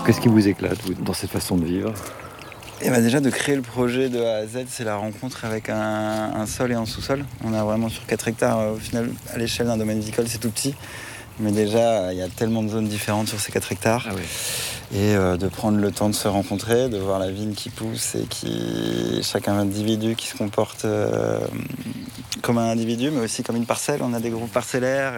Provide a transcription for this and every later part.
Qu'est-ce qui vous éclate, vous, dans cette façon de vivre ? Et bah déjà de créer le projet de A à Z, c'est la rencontre avec un sol et un sous-sol. On est vraiment sur 4 hectares, au final, à l'échelle d'un domaine viticole, c'est tout petit. Mais déjà, il y a tellement de zones différentes sur ces 4 hectares. Ah oui. Et de prendre le temps de se rencontrer, de voir la vigne qui pousse et chaque individu qui se comporte comme un individu, mais aussi comme une parcelle. On a des groupes parcellaires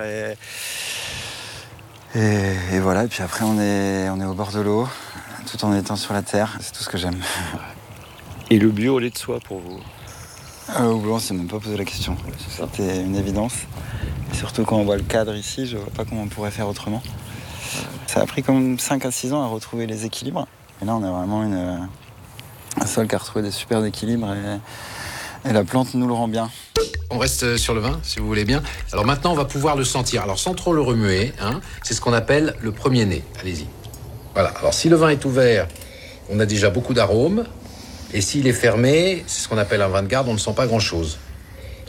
et voilà. Et puis après, on est au bord de l'eau, tout en étant sur la terre. C'est tout ce que j'aime. Et le bio au lait de soie pour vous ? Au boulot, on s'est même pas posé la question. C'était une évidence. Et surtout quand on voit le cadre ici, je vois pas comment on pourrait faire autrement. Ça a pris comme 5 à 6 ans à retrouver les équilibres. Et là, on a vraiment un sol qui a retrouvé des super équilibres et la plante nous le rend bien. On reste sur le vin, si vous voulez bien. Alors maintenant, on va pouvoir le sentir. Alors sans trop le remuer, c'est ce qu'on appelle le premier nez. Allez-y. Voilà. Alors si le vin est ouvert, on a déjà beaucoup d'arômes. Et s'il est fermé, c'est ce qu'on appelle un vin de garde, on ne sent pas grand-chose. Hortense ?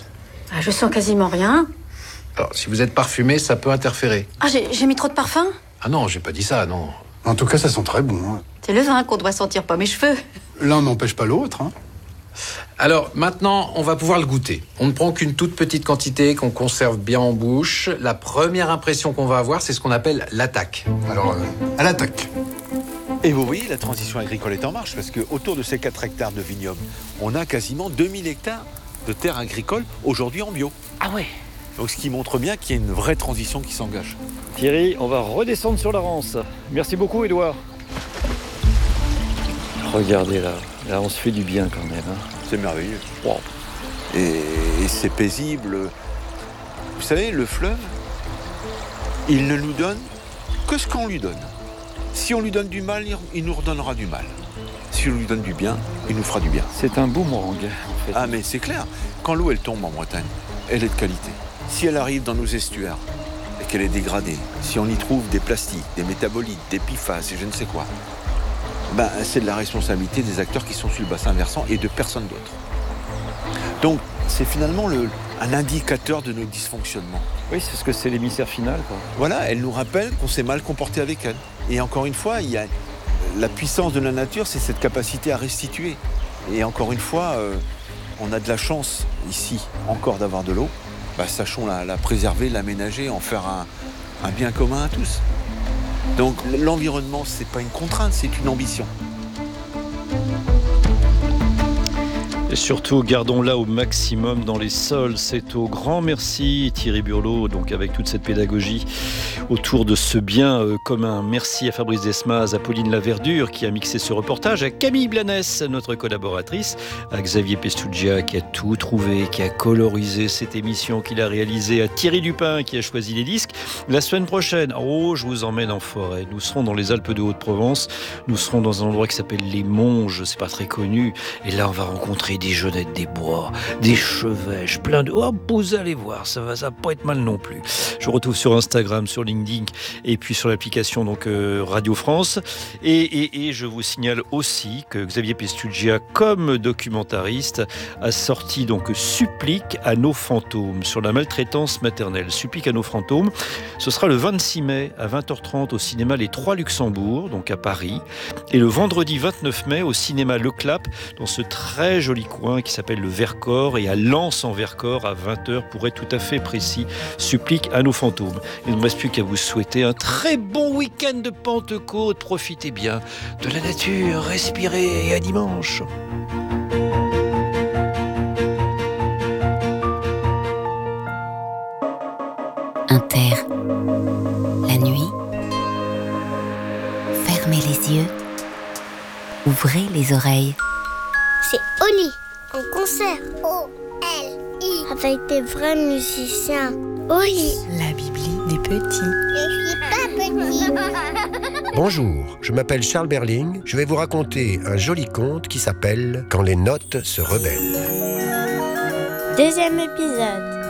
Je sens quasiment rien. Alors, si vous êtes parfumé, ça peut interférer. J'ai mis trop de parfum ? Ah non, j'ai pas dit ça, non. En tout cas, ça sent très bon. Hein. C'est le vin qu'on doit sentir, pas mes cheveux. L'un n'empêche pas l'autre. Hein. Alors, maintenant, on va pouvoir le goûter. On ne prend qu'une toute petite quantité qu'on conserve bien en bouche. La première impression qu'on va avoir, c'est ce qu'on appelle l'attaque. Alors, à l'attaque. Et vous voyez, la transition agricole est en marche, parce qu'autour de ces 4 hectares de vignobles, on a quasiment 2000 hectares de terres agricoles, aujourd'hui en bio. Ah ouais. Donc ce qui montre bien qu'il y a une vraie transition qui s'engage. Thierry, on va redescendre sur la Rance. Merci beaucoup, Édouard. Regardez là, on se fait du bien quand même. C'est merveilleux. Wow. Et c'est paisible. Vous savez, le fleuve, il ne nous donne que ce qu'on lui donne. Si on lui donne du mal, il nous redonnera du mal. Si on lui donne du bien, il nous fera du bien. C'est un boomerang, en fait. Ah mais c'est clair, quand l'eau elle tombe en Bretagne, elle est de qualité. Si elle arrive dans nos estuaires et qu'elle est dégradée, si on y trouve des plastiques, des métabolites, des PFAS et je ne sais quoi, c'est de la responsabilité des acteurs qui sont sur le bassin versant et de personne d'autre. Donc c'est finalement un indicateur de nos dysfonctionnements. Oui, c'est ce que c'est l'émissaire final, quoi. Voilà, elle nous rappelle qu'on s'est mal comporté avec elle. Et encore une fois, il y a la puissance de la nature, c'est cette capacité à restituer. Et encore une fois, on a de la chance ici encore d'avoir de l'eau. Sachons la préserver, l'aménager, en faire un bien commun à tous. Donc l'environnement, c'est pas une contrainte, c'est une ambition. Et surtout, gardons-la au maximum dans les sols. C'est au grand merci Thierry Burlot, donc avec toute cette pédagogie autour de ce bien commun. Merci à Fabrice Desmas, à Pauline Laverdure qui a mixé ce reportage, à Camille Blanès, notre collaboratrice, à Xavier Pestugia qui a tout trouvé, qui a colorisé cette émission qu'il a réalisée, à Thierry Dupin qui a choisi les disques. La semaine prochaine, je vous emmène en forêt. Nous serons dans les Alpes de Haute-Provence. Nous serons dans un endroit qui s'appelle les Monges. C'est pas très connu. Et là, on va rencontrer des jeunettes des bois, des chevêches, plein de... vous allez voir, ça va pas être mal non plus. Je vous retrouve sur Instagram, sur LinkedIn et puis sur l'application donc Radio France. Et je vous signale aussi que Xavier Pestugia, comme documentariste, a sorti donc Supplique à nos fantômes sur la maltraitance maternelle. Supplique à nos fantômes. Ce sera le 26 mai à 20h30 au cinéma Les Trois Luxembourg, donc à Paris. Et le vendredi 29 mai au cinéma Le Clap, dans ce très joli coin qui s'appelle le Vercors, et à Lens en Vercors à 20h pour être tout à fait précis. Supplique à nos fantômes. Il ne me reste plus qu'à vous souhaiter un très bon week-end de Pentecôte. Profitez bien de la nature, respirez et à dimanche. Inter, la nuit, fermez les yeux, ouvrez les oreilles. C'est Oli, en concert. O-L-I, avec des vrais musiciens. Oli. La Bibli des petits. Je suis pas petit. Bonjour, je m'appelle Charles Berling. Je vais vous raconter un joli conte qui s'appelle « Quand les notes se rebellent ». Deuxième épisode.